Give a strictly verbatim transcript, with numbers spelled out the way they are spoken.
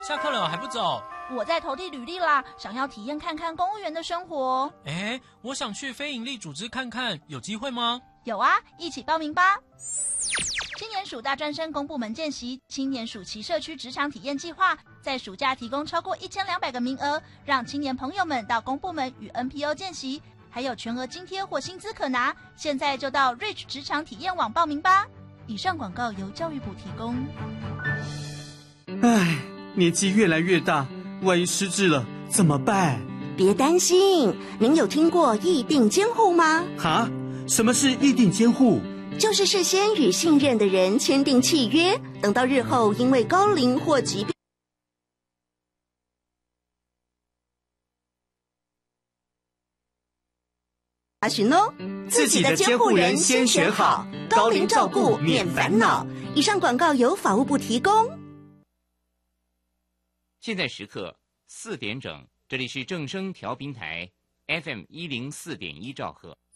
下课了还不走？ 我在投递履历啦，想要体验看看公务员的生活。 哎，我想去非营利组织看看，有机会吗？ 有啊，一起报名吧。青年署大专生公部门见习青年暑期社区职场体验计划，在暑假提供超过一千两百个名额，让青年朋友们到公部门与 N P O 见习，还有全额津贴或薪资可拿。现在就到 Reach 职场体验网报名吧。以上广告由教育部提供。 唉，年纪越来越大，万一失智了怎么办？ 别担心，您有听过议定监护吗？ 哈？什么是议定监护？ 就是事先与信任的人签订契约，等到日后因为高龄或疾病查询哦。 自己的监护人先选好，高龄照顾免烦恼。 以上广告由法务部提供。 现在时刻四点整，这里是正声调频台 F M 一零四点一兆赫。